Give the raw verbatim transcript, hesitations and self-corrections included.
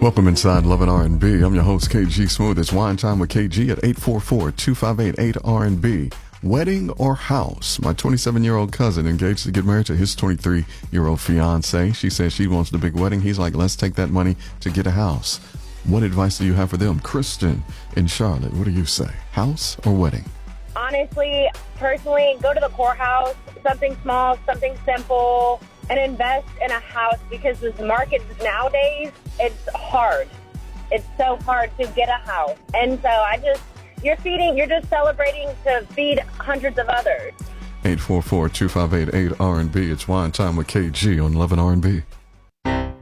Welcome inside Love and R and B. I'm your host, K G Smooth. It's Wine Time with K G at eight four four, two five eight, eight R and B. Wedding or house? My twenty-seven-year-old cousin engaged to get married to his twenty-three-year-old fiance. She says she wants the big wedding. He's like, let's take that money to get a house. What advice do you have for them? Kristen in Charlotte, what do you say? House or wedding? Honestly, personally, go to the courthouse, something small, something simple, and invest in a house because this market nowadays, it's hard. It's so hard to get a house. And so I just, you're feeding, you're just celebrating to feed hundreds of others. eight four four, two five eight, eight R and B. It's Wine Time with K G on Love and R and B.